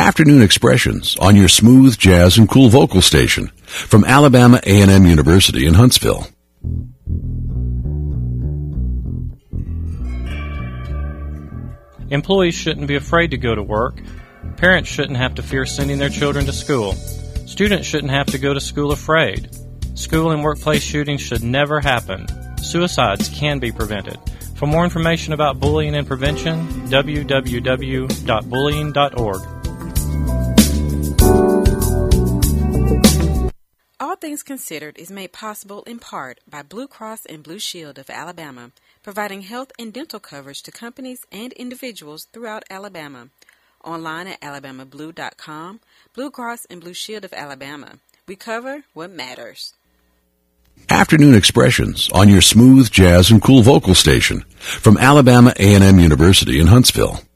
Afternoon Expressions on your smooth jazz and cool vocal station from Alabama A&M University in Huntsville. Employees shouldn't be afraid to go to work. Parents shouldn't have to fear sending their children to school. Students shouldn't have to go to school afraid. School and workplace shootings should never happen. Suicides can be prevented. For more information about bullying and prevention, www.bullying.org. All Things Considered is made possible in part by Blue Cross and Blue Shield of Alabama, providing health and dental coverage to companies and individuals throughout Alabama. Online at alabamablue.com, Blue Cross and Blue Shield of Alabama. We cover what matters. Afternoon Expressions on your smooth jazz and cool vocal station from Alabama A&M University in Huntsville.